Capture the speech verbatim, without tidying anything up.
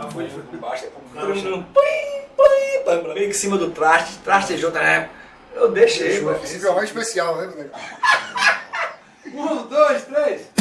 a folha foi por baixo, em cima do traste, trastejou, né? Eu deixei. Esse violão é especial, né? Um, dois, três.